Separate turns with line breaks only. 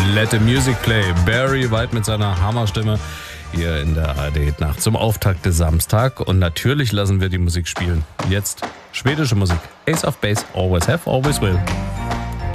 Let the Music Play. Barry White mit seiner Hammerstimme hier in der ARD-Nacht zum Auftakt des Samstag. Und natürlich lassen wir die Musik spielen. Jetzt schwedische Musik. Ace of Base, always have, always will.